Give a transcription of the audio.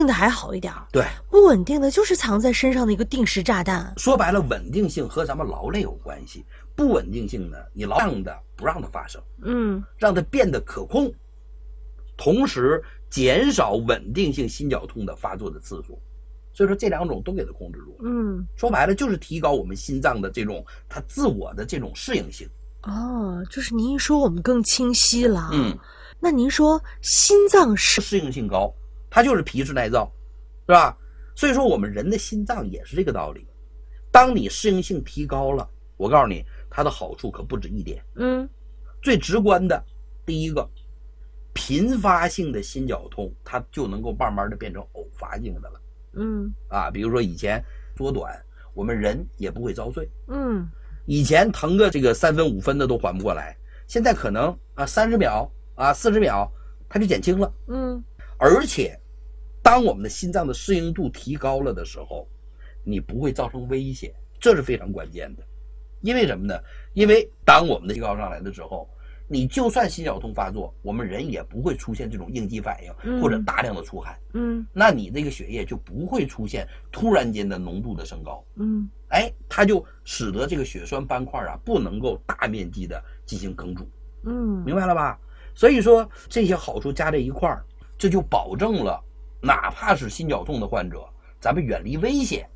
定的还好一点， 对， 不稳定的就是藏在身上的一个定时炸弹。 说白了，稳定性和咱们劳累有关系，不稳定性呢，你老让的不让它发生，让它变得可控，同时减少稳定性心绞痛的发作的次数。所以说这两种都给它控制住。说白了就是提高我们心脏的这种它自我的这种适应性。 就是您一说我们更清晰了。那您说心脏适应性高，它就是皮质耐造，是吧？所以说我们人的心脏也是这个道理。当你适应性提高了，我告诉你它的好处可不止一点。最直观的第一个，频发性的心绞痛它就能够慢慢的变成偶发性的了。比如说以前缩短，我们人也不会遭罪。以前疼个这个3分5分的都缓不过来，现在可能30秒40秒它就减轻了。而且当我们的心脏的适应度提高了的时候，你不会造成危险，这是非常关键的。因为什么呢？因为当我们的提高上来的时候，你就算心绞痛发作，我们人也不会出现这种应激反应或者大量的出汗。那你这个血液就不会出现突然间的浓度的升高。它就使得这个血栓斑块不能够大面积的进行梗阻。明白了吧？所以说这些好处加在一块儿，这就保证了哪怕是心绞痛的患者，咱们远离危险。